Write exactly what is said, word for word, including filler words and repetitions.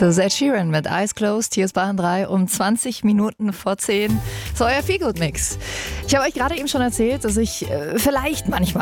Das ist Ed Sheeran mit Eyes Closed. Hier ist Bayern drei um zwanzig Minuten vor zehn. So, euer Feelgood-Mix. Ich habe euch gerade eben schon erzählt, dass ich äh, vielleicht manchmal